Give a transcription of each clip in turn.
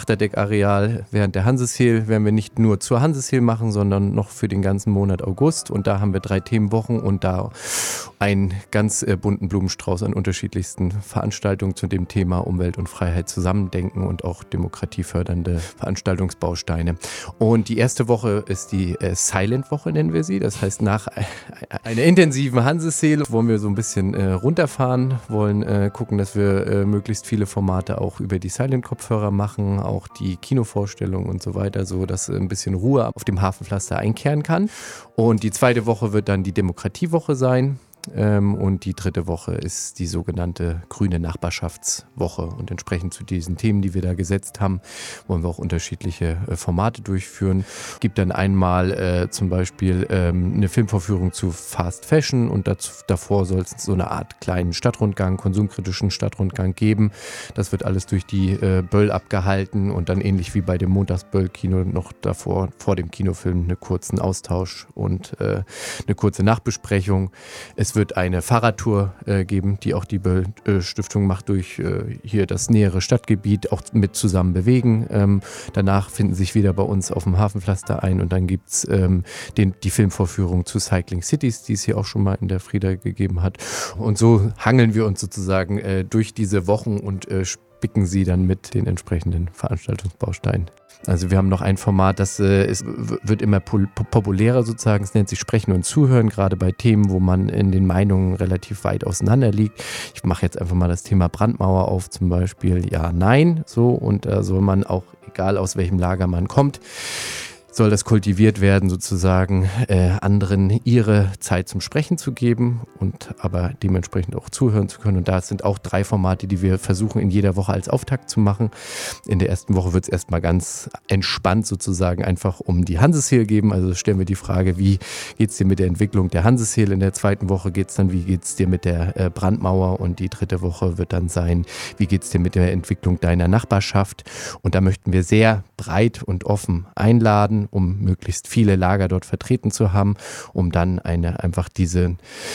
Achterdeckareal während der Hanseseel werden wir nicht nur zur Hanseseel machen, sondern noch für den ganzen Monat August. Und da haben wir 3 Themenwochen und da einen ganz bunten Blumenstrauß an unterschiedlichsten Veranstaltungen zu dem Thema Umwelt und Freiheit zusammendenken und auch demokratiefördernde Veranstaltungsbausteine. Und die erste Woche ist die Silent-Woche, nennen wir sie. Das heißt, nach einer intensiven Hanseseel wollen wir so ein bisschen runterfahren, wollen gucken, dass wir möglichst viele Formate auch über die Silent-Kopfhörer machen, auch die Kinovorstellungen und so weiter, so dass ein bisschen Ruhe auf dem Hafenpflaster einkehren kann. Und die zweite Woche wird dann die Demokratiewoche sein. Und die dritte Woche ist die sogenannte grüne Nachbarschaftswoche. Und entsprechend zu diesen Themen, die wir da gesetzt haben, wollen wir auch unterschiedliche Formate durchführen. Es gibt dann einmal zum Beispiel eine Filmvorführung zu Fast Fashion und davor soll es so eine Art kleinen Stadtrundgang, konsumkritischen Stadtrundgang geben. Das wird alles durch die Böll abgehalten und dann ähnlich wie bei dem Montagsböll-Kino noch davor, vor dem Kinofilm, einen kurzen Austausch und eine kurze Nachbesprechung. Es wird eine Fahrradtour geben, die auch die Böll-Stiftung macht durch hier das nähere Stadtgebiet, auch mit zusammen bewegen. Danach finden sich wieder bei uns auf dem Hafenpflaster ein und dann gibt es die Filmvorführung zu Cycling Cities, die es hier auch schon mal in der Frieda gegeben hat. Und so hangeln wir uns sozusagen durch diese Wochen und spicken sie dann mit den entsprechenden Veranstaltungsbausteinen. Also wir haben noch ein Format, das wird immer populärer sozusagen, es nennt sich Sprechen und Zuhören, gerade bei Themen, wo man in den Meinungen relativ weit auseinander liegt. Ich mache jetzt einfach mal das Thema Brandmauer auf, zum Beispiel Ja, Nein, so, und da soll man auch, egal aus welchem Lager man kommt, soll das kultiviert werden, sozusagen anderen ihre Zeit zum Sprechen zu geben und aber dementsprechend auch zuhören zu können. Und da sind auch 3 Formate, die wir versuchen in jeder Woche als Auftakt zu machen. In der ersten Woche wird es erstmal ganz entspannt sozusagen einfach um die Hanseseel geben. Also stellen wir die Frage, wie geht es dir mit der Entwicklung der Hanseseel? In der zweiten Woche geht es dann, wie geht es dir mit der Brandmauer? Und die dritte Woche wird dann sein, wie geht es dir mit der Entwicklung deiner Nachbarschaft? Und da möchten wir sehr breit und offen einladen, um möglichst viele Lager dort vertreten zu haben, um dann einfach diese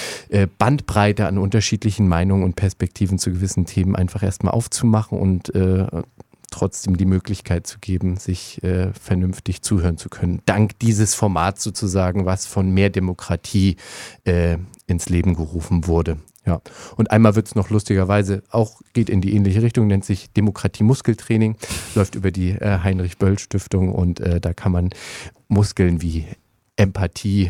Bandbreite an unterschiedlichen Meinungen und Perspektiven zu gewissen Themen einfach erstmal aufzumachen und trotzdem die Möglichkeit zu geben, sich vernünftig zuhören zu können. Dank dieses Formats sozusagen, was von mehr Demokratie ins Leben gerufen wurde. Ja, und einmal wird es noch lustigerweise auch, geht in die ähnliche Richtung, nennt sich Demokratie-Muskeltraining, läuft über die Heinrich-Böll-Stiftung und da kann man Muskeln wie Empathie,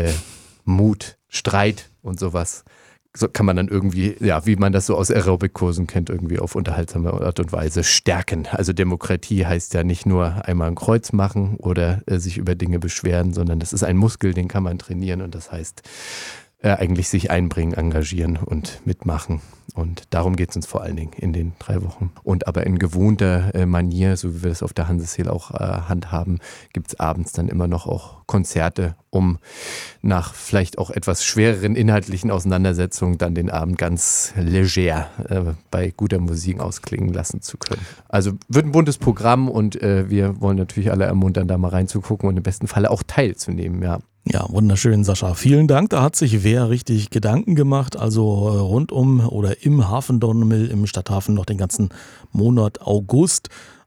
Mut, Streit und sowas, so kann man dann irgendwie, ja, wie man das so aus Aerobic-Kursen kennt, irgendwie auf unterhaltsame Art und Weise stärken. Also Demokratie heißt ja nicht nur einmal ein Kreuz machen oder sich über Dinge beschweren, sondern das ist ein Muskel, den kann man trainieren und das heißt, eigentlich sich einbringen, engagieren und mitmachen. Und darum geht es uns vor allen Dingen in den 3 Wochen. Und aber in gewohnter Manier, so wie wir das auf der Hanseseel auch handhaben, gibt es abends dann immer noch auch Konzerte, um nach vielleicht auch etwas schwereren inhaltlichen Auseinandersetzungen dann den Abend ganz leger bei guter Musik ausklingen lassen zu können. Also wird ein buntes Programm und wir wollen natürlich alle ermuntern, da mal reinzugucken und im besten Falle auch teilzunehmen, ja. Ja, wunderschön, Sascha. Vielen Dank. Da hat sich wer richtig Gedanken gemacht. Also rund um oder im Hafendonmill im Stadthafen noch den ganzen Monat August.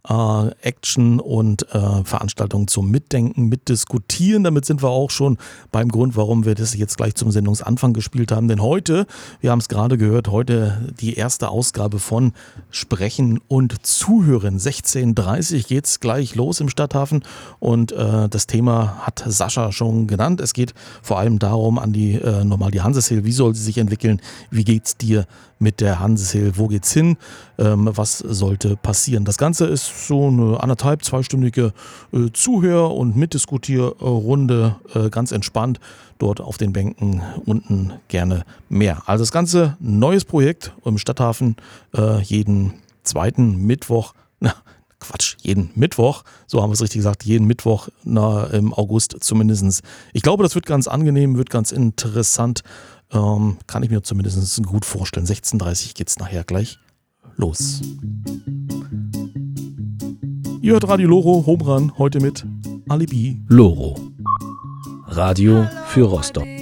Action und Veranstaltungen zum Mitdenken, Mitdiskutieren. Damit sind wir auch schon beim Grund, warum wir das jetzt gleich zum Sendungsanfang gespielt haben. Denn heute, wir haben es gerade gehört, heute die erste Ausgabe von Sprechen und Zuhören. 16:30 geht es gleich los im Stadthafen und das Thema hat Sascha schon genannt. Es geht vor allem darum, nochmal die Hanseseel, wie soll sie sich entwickeln, wie geht's dir mit der Hanseseel, wo geht's hin, was sollte passieren. Das Ganze ist so eine 1,5-2-stündige Zuhör- und Mitdiskutierrunde, ganz entspannt, dort auf den Bänken unten gerne mehr. Also das ganze neues Projekt im Stadthafen, jeden zweiten Mittwoch, jeden Mittwoch, so haben wir es richtig gesagt, jeden Mittwoch im August zumindest. Ich glaube, das wird ganz angenehm, wird ganz interessant, kann ich mir zumindest gut vorstellen. 16:30 geht es nachher gleich los. Ihr hört Radio Loro, Home Run, heute mit Alibi Loro. Radio für Rostock.